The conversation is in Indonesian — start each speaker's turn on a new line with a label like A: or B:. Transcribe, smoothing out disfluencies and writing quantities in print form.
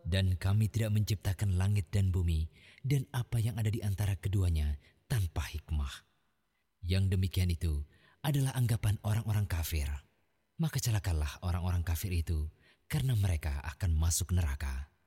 A: Dan kami tidak menciptakan langit dan bumi dan apa yang ada di antara keduanya tanpa hikmah. Yang demikian itu adalah anggapan orang-orang kafir. Maka celakalah orang-orang kafir itu, karena mereka akan masuk neraka.